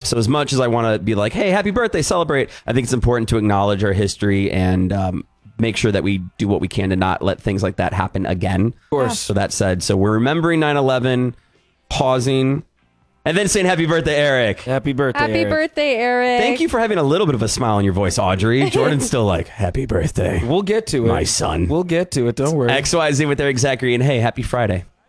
So as much as I want to be like, hey, happy birthday, celebrate, I think it's important to acknowledge our history and make sure that we do what we can to not let things like that happen again. Of course. So that said, so we're remembering 9/11, pausing, and then saying happy birthday, Eric. Happy birthday, Happy Eric. birthday, Eric. Thank you for having a little bit of a smile on your voice, Audrey. Jordan's still like, happy birthday. We'll get to it. My son. We'll get to it. Don't worry. XYZ with Eric Zachary, and hey, happy Friday.